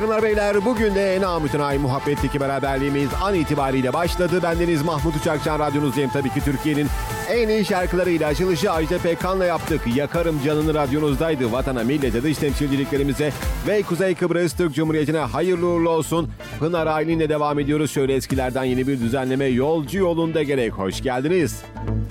Hanımlar beyler, bugün de namütenayi muhabbetteki beraberliğimiz an itibariyle başladı. Bendeniz Mahmut Uçakcan, radyonuzdayım tabii ki. Türkiye'nin en iyi şarkılarıyla açılışı Ajda Pekkan'la yaptık. Yakarım Canını radyonuzdaydı. Vatana, millete, dış temsilciliklerimize ve Kuzey Kıbrıs Türk Cumhuriyeti'ne hayırlı uğurlu olsun. Pınar Aylin'le devam ediyoruz. Şöyle eskilerden yeni bir düzenleme, Yolcu Yolunda Gerek. Hoş geldiniz.